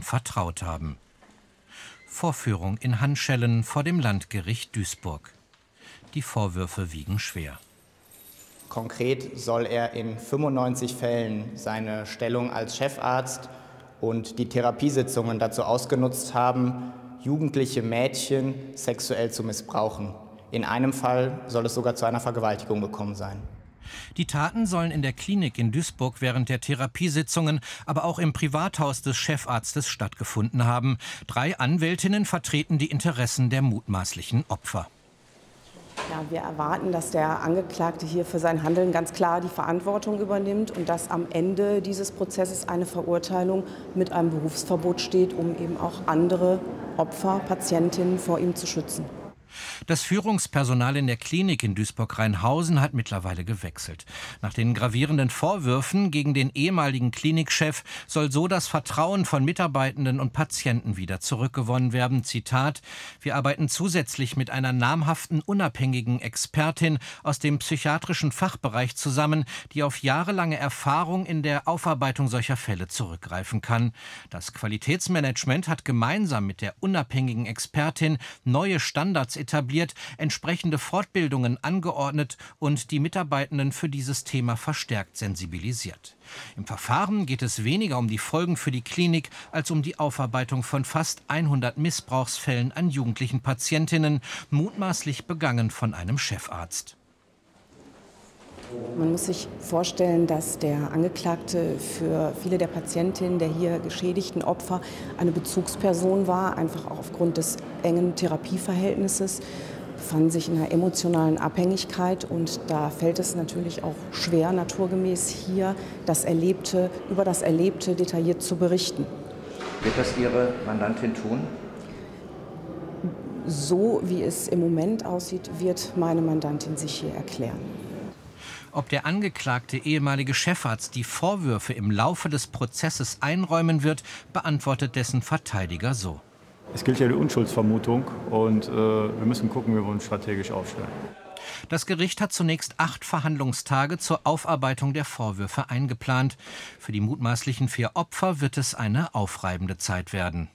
vertraut haben. Vorführung in Handschellen vor dem Landgericht Duisburg. Die Vorwürfe wiegen schwer. Konkret soll er in 95 Fällen seine Stellung als Chefarzt und die Therapiesitzungen dazu ausgenutzt haben, jugendliche Mädchen sexuell zu missbrauchen. In einem Fall soll es sogar zu einer Vergewaltigung gekommen sein. Die Taten sollen in der Klinik in Duisburg während der Therapiesitzungen, aber auch im Privathaus des Chefarztes stattgefunden haben. 3 Anwältinnen vertreten die Interessen der mutmaßlichen Opfer. Ja, wir erwarten, dass der Angeklagte hier für sein Handeln ganz klar die Verantwortung übernimmt und dass am Ende dieses Prozesses eine Verurteilung mit einem Berufsverbot steht, um eben auch andere Opfer, Patientinnen vor ihm zu schützen. Das Führungspersonal in der Klinik in Duisburg-Rheinhausen hat mittlerweile gewechselt. Nach den gravierenden Vorwürfen gegen den ehemaligen Klinikchef soll so das Vertrauen von Mitarbeitenden und Patienten wieder zurückgewonnen werden. Zitat: Wir arbeiten zusätzlich mit einer namhaften, unabhängigen Expertin aus dem psychiatrischen Fachbereich zusammen, die auf jahrelange Erfahrung in der Aufarbeitung solcher Fälle zurückgreifen kann. Das Qualitätsmanagement hat gemeinsam mit der unabhängigen Expertin neue Standards etabliert, entsprechende Fortbildungen angeordnet und die Mitarbeitenden für dieses Thema verstärkt sensibilisiert. Im Verfahren geht es weniger um die Folgen für die Klinik als um die Aufarbeitung von fast 100 Missbrauchsfällen an jugendlichen Patientinnen, mutmaßlich begangen von einem Chefarzt. Man muss sich vorstellen, dass der Angeklagte für viele der Patientinnen der hier geschädigten Opfer eine Bezugsperson war, einfach auch aufgrund des engen Therapieverhältnisses, befanden sich in einer emotionalen Abhängigkeit und da fällt es natürlich auch schwer, naturgemäß hier über das Erlebte detailliert zu berichten. Wird das Ihre Mandantin tun? So wie es im Moment aussieht, wird meine Mandantin sich hier erklären. Ob der angeklagte ehemalige Chefarzt die Vorwürfe im Laufe des Prozesses einräumen wird, beantwortet dessen Verteidiger so. Es gilt ja die Unschuldsvermutung und wir müssen gucken, wie wir uns strategisch aufstellen. Das Gericht hat zunächst 8 Verhandlungstage zur Aufarbeitung der Vorwürfe eingeplant. Für die mutmaßlichen 4 Opfer wird es eine aufreibende Zeit werden.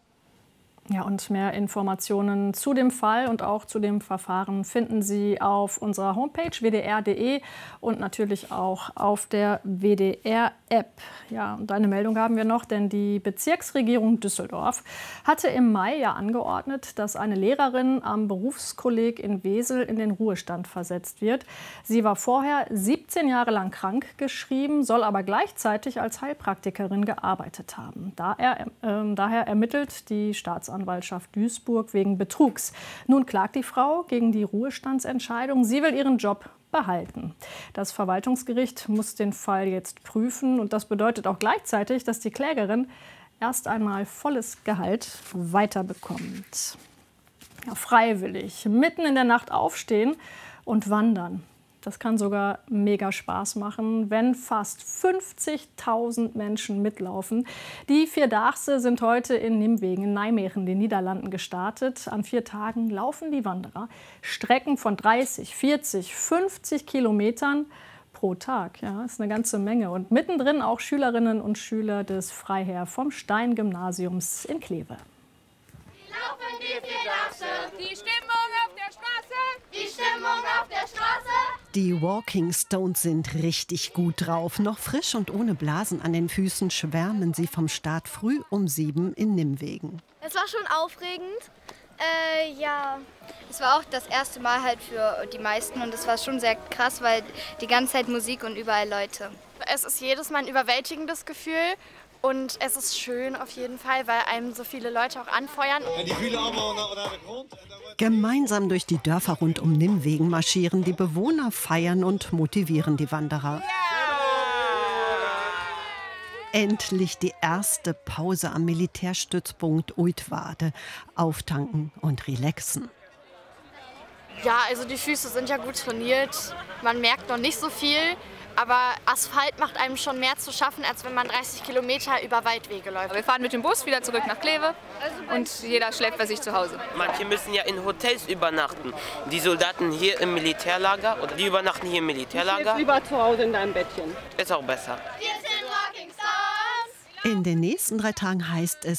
Ja, und mehr Informationen zu dem Fall und auch zu dem Verfahren finden Sie auf unserer Homepage wdr.de und natürlich auch auf der WDR-App. Ja, und eine Meldung haben wir noch, denn die Bezirksregierung Düsseldorf hatte im Mai ja angeordnet, dass eine Lehrerin am Berufskolleg in Wesel in den Ruhestand versetzt wird. Sie war vorher 17 Jahre lang krankgeschrieben, soll aber gleichzeitig als Heilpraktikerin gearbeitet haben. Daher ermittelt die Staatsanwaltschaft Duisburg wegen Betrugs. Nun klagt die Frau gegen die Ruhestandsentscheidung. Sie will ihren Job behalten. Das Verwaltungsgericht muss den Fall jetzt prüfen. Und das bedeutet auch gleichzeitig, dass die Klägerin erst einmal volles Gehalt weiterbekommt. Ja, freiwillig, mitten in der Nacht aufstehen und wandern. Das kann sogar mega Spaß machen, wenn fast 50.000 Menschen mitlaufen. Die Vierdaagse sind heute in Nimwegen in Nijmegen, den Niederlanden, gestartet. An 4 Tagen laufen die Wanderer Strecken von 30, 40, 50 Kilometern pro Tag. Ja, ist eine ganze Menge. Und mittendrin auch Schülerinnen und Schüler des Freiherr vom Stein-Gymnasiums in Kleve. Laufen die Vierdaagse, die Stimmung auf der Straße, die Stimmung auf der Straße. Die Walking Stones sind richtig gut drauf. Noch frisch und ohne Blasen an den Füßen schwärmen sie vom Start früh um 7 in Nimwegen. Es war schon aufregend. Ja, es war auch das erste Mal halt für die meisten und es war schon sehr krass, weil die ganze Zeit Musik und überall Leute. Es ist jedes Mal ein überwältigendes Gefühl. Und es ist schön auf jeden Fall, weil einem so viele Leute auch anfeuern. Gemeinsam durch die Dörfer rund um Nimwegen marschieren die Bewohner, feiern und motivieren die Wanderer. Endlich die erste Pause am Militärstützpunkt Uitwade. Auftanken und relaxen. Ja, also die Füße sind ja gut trainiert. Man merkt noch nicht so viel. Aber Asphalt macht einem schon mehr zu schaffen, als wenn man 30 Kilometer über Waldwege läuft. Wir fahren mit dem Bus wieder zurück nach Kleve und jeder schläft bei sich zu Hause. Manche müssen ja in Hotels übernachten. Die Soldaten hier im Militärlager, oder die übernachten hier im Militärlager. Ich jetzt lieber zu Hause in deinem Bettchen. Ist auch besser. Wir sind Walking Stones. In den nächsten 3 Tagen heißt es